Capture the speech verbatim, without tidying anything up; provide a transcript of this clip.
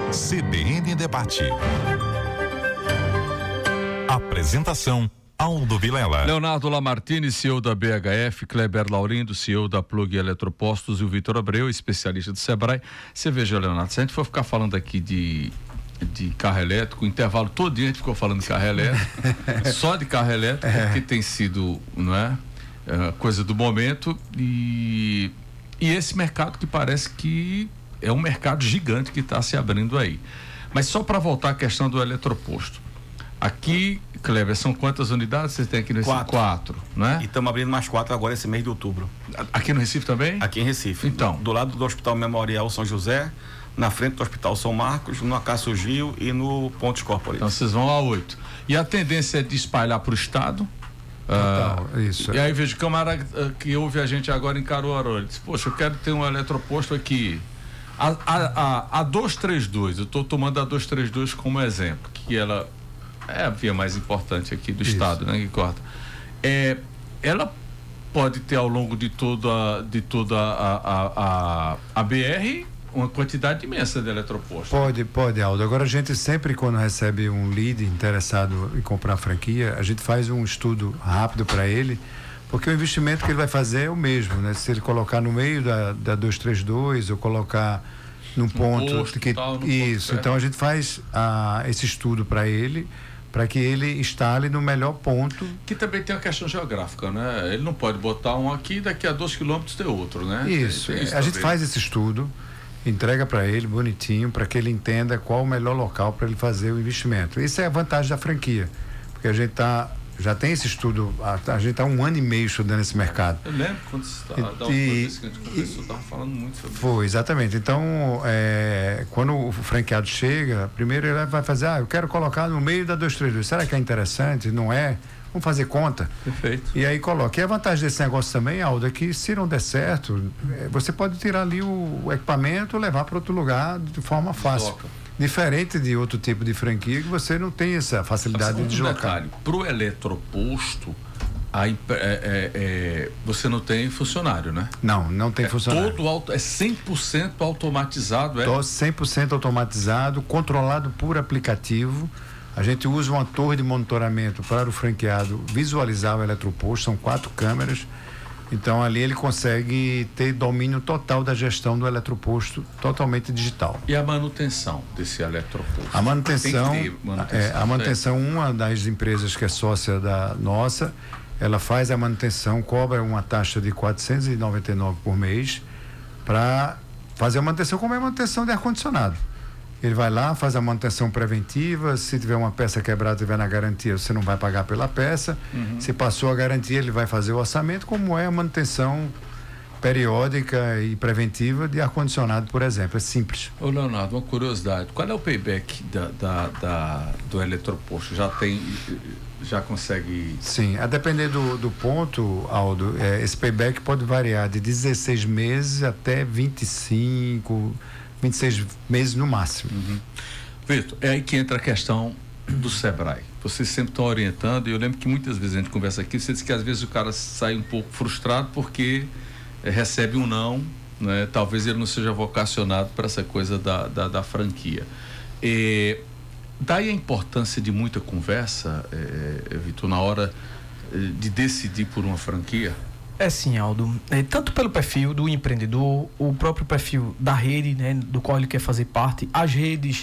C B N Debate. Apresentação: Aldo Vilela. Leonardo Lamartine, C E O da B H F, Kleber Laurindo, C E O da Plug Eletropostos, e o Vitor Abreu, especialista do Sebrae. Você veja, Leonardo, se a gente for ficar falando aqui de, de carro elétrico, o intervalo todo a gente ficou falando de carro elétrico, só de carro elétrico, é. que tem sido, não é, é, coisa do momento, e, e esse mercado que parece que é um mercado gigante que está se abrindo aí. Mas só para voltar à questão do eletroposto. Aqui, Kleber, são quantas unidades vocês têm aqui no Recife? Quatro. Quatro, né? E estamos abrindo mais quatro agora esse mês de outubro. Aqui no Recife também? Aqui em Recife. Então. Do, do lado do Hospital Memorial São José, na frente do Hospital São Marcos, no Acácio Gil e no Pontos Corporate. Então vocês vão a oito. E a tendência é de espalhar para o estado? Total, ah, isso. E aí vejo o camarada que ouve a gente agora em Caruaru, ele diz, poxa, eu quero ter um eletroposto aqui. A, a, a, a duzentos e trinta e dois, eu estou tomando a duzentos e trinta e dois como exemplo, que ela é a via mais importante aqui do Isso. estado, né, que corta. É, ela pode ter ao longo de toda, de toda a, a, a, a B R uma quantidade imensa de eletropostos. Pode, pode, Aldo. Agora a gente sempre, quando recebe um lead interessado em comprar a franquia, a gente faz um estudo rápido para ele, porque o investimento que ele vai fazer é o mesmo, né? Se ele colocar no meio da, da duzentos e trinta e dois ou colocar num no ponto posto, que tal, no isso, ponto então a gente faz ah, esse estudo para ele, para que ele instale no melhor ponto. Que também tem a questão geográfica, né? Ele não pode botar um aqui e daqui a dois quilômetros ter outro, né? Isso, tem, tem isso a gente faz esse estudo, entrega para ele bonitinho, para que ele entenda qual o melhor local para ele fazer o investimento. Isso é a vantagem da franquia, porque a gente tá já tem esse estudo, a, a gente está um ano e meio estudando esse mercado. Eu lembro quando você estava, da última vez que a gente conversou, estava falando muito sobre isso. Foi, exatamente. Então, é, quando o franqueado chega, primeiro ele vai fazer, ah, eu quero colocar no meio da duzentos e trinta e dois. Será que é interessante? Não é? Vamos fazer conta. Perfeito. E aí coloca. E a vantagem desse negócio também, Aldo, é que se não der certo, é, você pode tirar ali o, o equipamento e levar para outro lugar de forma fácil. Desloca. Diferente de outro tipo de franquia que você não tem essa facilidade de deslocar. Para o eletroposto, a, é, é, é, você não tem funcionário, né? Não, não tem é funcionário. Todo auto, é cem por cento automatizado, é? Tô cem por cento automatizado, controlado por aplicativo. A gente usa uma torre de monitoramento para o franqueado visualizar o eletroposto, são quatro câmeras. Então ali ele consegue ter domínio total da gestão do eletroposto, totalmente digital. E a manutenção desse eletroposto? A manutenção, Tem que ter manutenção, é, a manutenção, uma das empresas que é sócia da nossa, ela faz a manutenção, cobra uma taxa de quatrocentos e noventa e nove reais por mês para fazer a manutenção como é a manutenção de ar-condicionado. Ele vai lá, faz a manutenção preventiva, se tiver uma peça quebrada, tiver na garantia, você não vai pagar pela peça. Uhum. Se passou a garantia, ele vai fazer o orçamento, como é a manutenção periódica e preventiva de ar-condicionado, por exemplo. É simples. Ô Leonardo, uma curiosidade, qual é o payback da, da, da, do eletroposto? Já tem, já consegue... Sim, a depender do, do ponto, Aldo, é, esse payback pode variar de dezesseis meses até vinte e cinco, vinte e seis meses no máximo. Uhum. Vitor, é aí que entra a questão do Sebrae. Vocês sempre estão orientando, e eu lembro que muitas vezes a gente conversa aqui, você diz que às vezes o cara sai um pouco frustrado porque é, recebe um não, né? Talvez ele não seja vocacionado para essa coisa da, da, da franquia. E, daí a importância de muita conversa, é, Vitor, na hora de decidir por uma franquia? É sim, Aldo. É, tanto pelo perfil do empreendedor, o próprio perfil da rede, né, do qual ele quer fazer parte, as redes